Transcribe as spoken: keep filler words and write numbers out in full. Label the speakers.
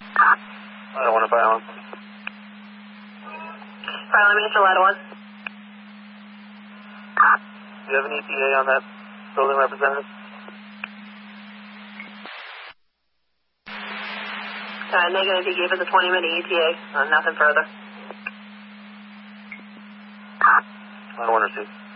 Speaker 1: I don't want to file.
Speaker 2: File Minister Ladder one.
Speaker 1: Do you have an E T A on that building, representative?
Speaker 2: Uh, negative, he gave us a twenty minute E T A, uh, nothing further.
Speaker 1: I don't want to see.